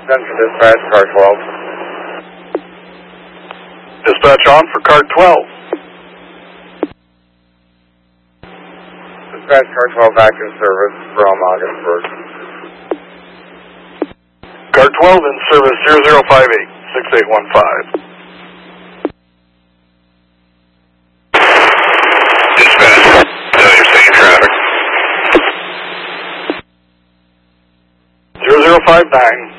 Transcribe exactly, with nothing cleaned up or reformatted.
Central Dispatch, car twelve. Dispatch on for car twelve. Dispatch, car twelve back in service from Augsburg. Car twelve in service zero zero five eight, six eight one five. Dispatch, no, you're seeing traffic. zero zero five nine.